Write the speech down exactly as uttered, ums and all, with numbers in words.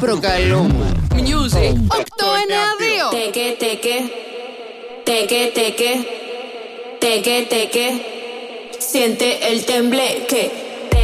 Procaluma. Music. Octoenadio. Teque, teque, teque, teque, teque, teque. Siente el tembleque.